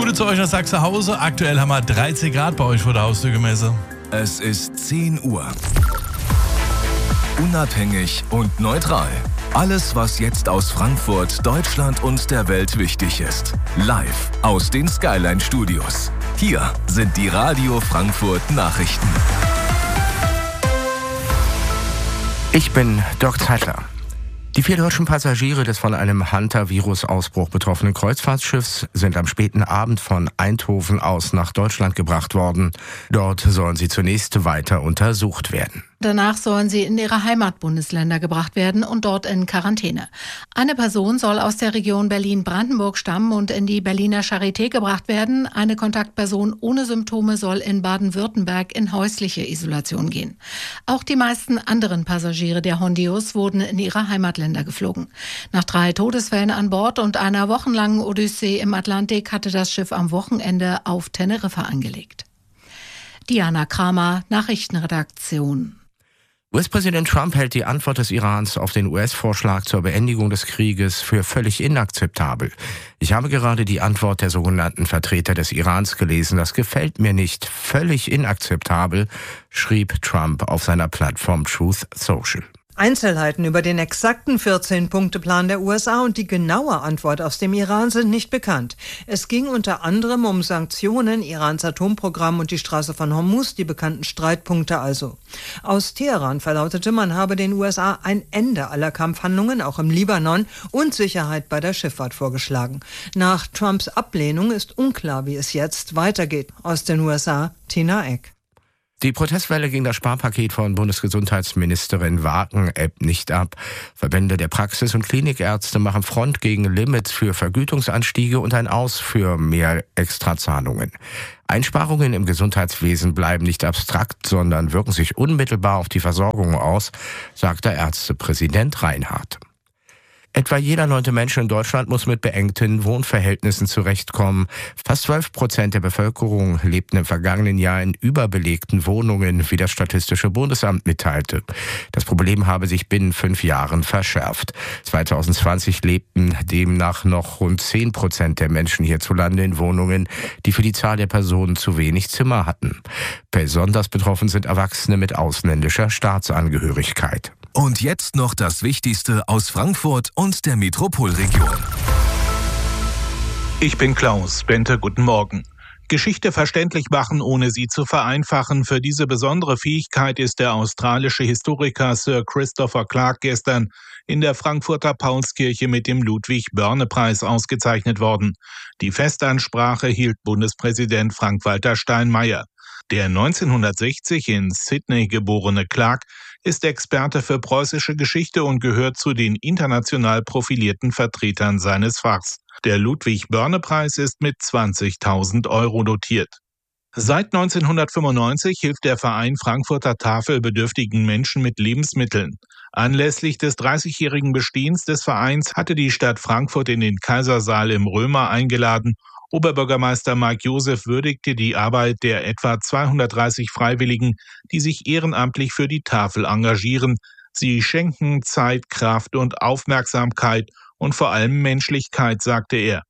Gute zu euch nach Sachsenhausen. Aktuell haben wir 13 Grad bei euch vor der Haustür gemessen. Es ist 10 Uhr. Unabhängig und neutral. Alles, was jetzt aus Frankfurt, Deutschland und der Welt wichtig ist. Live aus den Skyline Studios. Hier sind die Radio Frankfurt Nachrichten. Ich bin Dirk Zeitler. Die 4 deutschen Passagiere des von einem Hunter-Virus-Ausbruch betroffenen Kreuzfahrtschiffs sind am späten Abend von Eindhoven aus nach Deutschland gebracht worden. Dort sollen sie zunächst weiter untersucht werden. Danach sollen sie in ihre Heimatbundesländer gebracht werden und dort in Quarantäne. Eine Person soll aus der Region Berlin-Brandenburg stammen und in die Berliner Charité gebracht werden. Eine Kontaktperson ohne Symptome soll in Baden-Württemberg in häusliche Isolation gehen. Auch die meisten anderen Passagiere der Hondios wurden in ihre Heimatländer geflogen. Nach 3 Todesfällen an Bord und einer wochenlangen Odyssee im Atlantik hatte das Schiff am Wochenende auf Teneriffa angelegt. Diana Kramer, Nachrichtenredaktion. US-Präsident Trump hält die Antwort des Irans auf den US-Vorschlag zur Beendigung des Krieges für völlig inakzeptabel. Ich habe gerade die Antwort der sogenannten Vertreter des Irans gelesen. Das gefällt mir nicht. Völlig inakzeptabel, schrieb Trump auf seiner Plattform Truth Social. Einzelheiten über den exakten 14-Punkte-Plan der USA und die genaue Antwort aus dem Iran sind nicht bekannt. Es ging unter anderem um Sanktionen, Irans Atomprogramm und die Straße von Hormuz, die bekannten Streitpunkte also. Aus Teheran verlautete, man habe den USA ein Ende aller Kampfhandlungen, auch im Libanon, und Sicherheit bei der Schifffahrt vorgeschlagen. Nach Trumps Ablehnung ist unklar, wie es jetzt weitergeht. Aus den USA, Tina Eck. Die Protestwelle gegen das Sparpaket von Bundesgesundheitsministerin Wagen ebbt nicht ab. Verbände der Praxis- und Klinikärzte machen Front gegen Limits für Vergütungsanstiege und ein Aus für mehr Extrazahlungen. Einsparungen im Gesundheitswesen bleiben nicht abstrakt, sondern wirken sich unmittelbar auf die Versorgung aus, sagt der Ärztepräsident Reinhardt. Etwa jeder 9. Mensch in Deutschland muss mit beengten Wohnverhältnissen zurechtkommen. Fast 12% der Bevölkerung lebten im vergangenen Jahr in überbelegten Wohnungen, wie das Statistische Bundesamt mitteilte. Das Problem habe sich binnen 5 Jahren verschärft. 2020 lebten demnach noch rund 10% der Menschen hierzulande in Wohnungen, die für die Zahl der Personen zu wenig Zimmer hatten. Besonders betroffen sind Erwachsene mit ausländischer Staatsangehörigkeit. Und jetzt noch das Wichtigste aus Frankfurt und der Metropolregion. Ich bin Klaus Bente, guten Morgen. Geschichte verständlich machen, ohne sie zu vereinfachen. Für diese besondere Fähigkeit ist der australische Historiker Sir Christopher Clark gestern in der Frankfurter Paulskirche mit dem Ludwig-Börne-Preis ausgezeichnet worden. Die Festansprache hielt Bundespräsident Frank-Walter Steinmeier. Der 1960 in Sydney geborene Clark ist Experte für preußische Geschichte und gehört zu den international profilierten Vertretern seines Fachs. Der Ludwig-Börne-Preis ist mit 20.000 € dotiert. Seit 1995 hilft der Verein Frankfurter Tafel bedürftigen Menschen mit Lebensmitteln. Anlässlich des 30-jährigen Bestehens des Vereins hatte die Stadt Frankfurt in den Kaisersaal im Römer eingeladen. Oberbürgermeister Marc Josef würdigte die Arbeit der etwa 230 Freiwilligen, die sich ehrenamtlich für die Tafel engagieren. Sie schenken Zeit, Kraft und Aufmerksamkeit und vor allem Menschlichkeit, sagte er.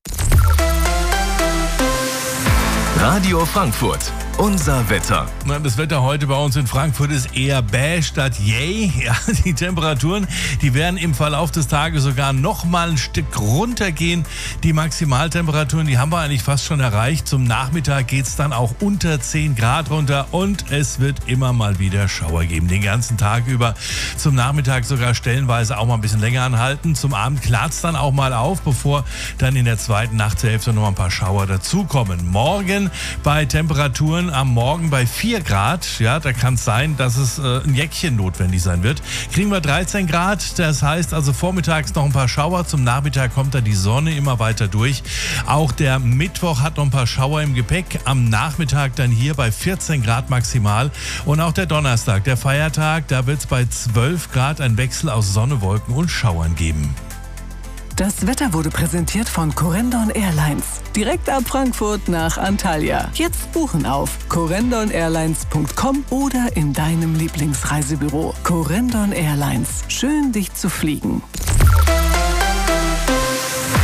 Radio Frankfurt. Unser Wetter. Das Wetter heute bei uns in Frankfurt ist eher bäh statt yay. Ja, die Temperaturen, die werden im Verlauf des Tages sogar noch mal ein Stück runtergehen. Die Maximaltemperaturen, die haben wir eigentlich fast schon erreicht. Zum Nachmittag geht es dann auch unter 10 Grad runter und es wird immer mal wieder Schauer geben, den ganzen Tag über. Zum Nachmittag sogar stellenweise auch mal ein bisschen länger anhalten. Zum Abend klart es dann auch mal auf, bevor dann in der zweiten Nachtshälfte noch mal ein paar Schauer dazukommen. Morgen bei Temperaturen am Morgen bei 4 Grad, ja, da kann es sein, dass es ein Jäckchen notwendig sein wird. Kriegen wir 13 Grad, das heißt also vormittags noch ein paar Schauer, zum Nachmittag kommt dann die Sonne immer weiter durch. Auch der Mittwoch hat noch ein paar Schauer im Gepäck, am Nachmittag dann hier bei 14 Grad maximal und auch der Donnerstag, der Feiertag, da wird es bei 12 Grad einen Wechsel aus Sonne, Wolken und Schauern geben. Das Wetter wurde präsentiert von Corendon Airlines. Direkt ab Frankfurt nach Antalya. Jetzt buchen auf corendonairlines.com oder in deinem Lieblingsreisebüro. Corendon Airlines. Schön, dich zu fliegen.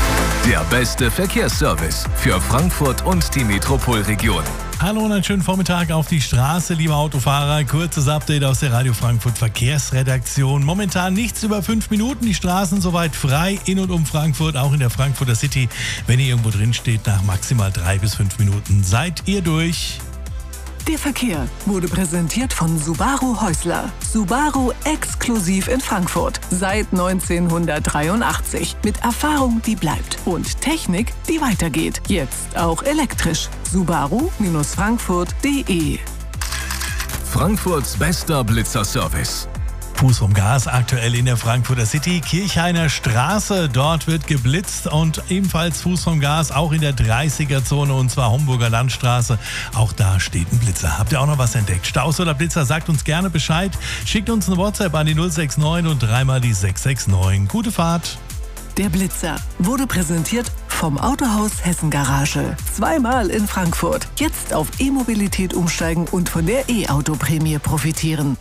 Der beste Verkehrsservice für Frankfurt und die Metropolregion. Hallo und einen schönen Vormittag auf die Straße, liebe Autofahrer. Kurzes Update aus der Radio Frankfurt Verkehrsredaktion. Momentan nichts über 5 Minuten. Die Straßen soweit frei in und um Frankfurt, auch in der Frankfurter City. Wenn ihr irgendwo drin steht, nach maximal 3 bis 5 Minuten seid ihr durch. Der Verkehr wurde präsentiert von Subaru Häusler. Subaru exklusiv in Frankfurt. Seit 1983. Mit Erfahrung, die bleibt. Und Technik, die weitergeht. Jetzt auch elektrisch. Subaru-Frankfurt.de. Frankfurts bester Blitzerservice. Fuß vom Gas aktuell in der Frankfurter City, Kirchhainer Straße, dort wird geblitzt und ebenfalls Fuß vom Gas auch in der 30er-Zone und zwar Homburger Landstraße. Auch da steht ein Blitzer. Habt ihr auch noch was entdeckt? Staus oder Blitzer? Sagt uns gerne Bescheid. Schickt uns eine WhatsApp an die 069 und dreimal die 669. Gute Fahrt. Der Blitzer wurde präsentiert vom Autohaus Hessen Garage. 2-mal in Frankfurt. Jetzt auf E-Mobilität umsteigen und von der E-Auto-Prämie profitieren.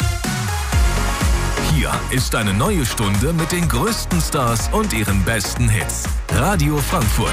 Hier ist eine neue Stunde mit den größten Stars und ihren besten Hits. Radio Frankfurt.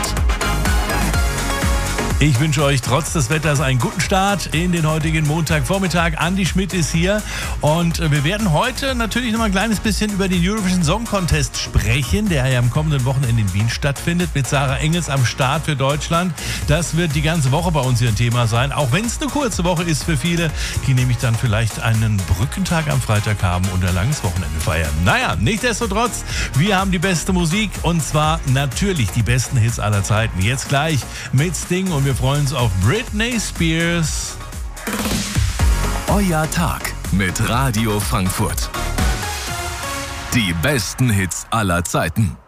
Ich wünsche euch trotz des Wetters einen guten Start in den heutigen Montagvormittag. Andi Schmidt ist hier und wir werden heute natürlich noch mal ein kleines bisschen über den Eurovision Song Contest sprechen, der ja am kommenden Wochenende in Wien stattfindet, mit Sarah Engels am Start für Deutschland. Das wird die ganze Woche bei uns hier ein Thema sein, auch wenn es eine kurze Woche ist für viele, die nämlich dann vielleicht einen Brückentag am Freitag haben und ein langes Wochenende feiern. Naja, nichtsdestotrotz, wir haben die beste Musik und zwar natürlich die besten Hits aller Zeiten. Jetzt gleich mit Sting und wir freuen uns auf Britney Spears. Euer Tag mit Radio Frankfurt. Die besten Hits aller Zeiten.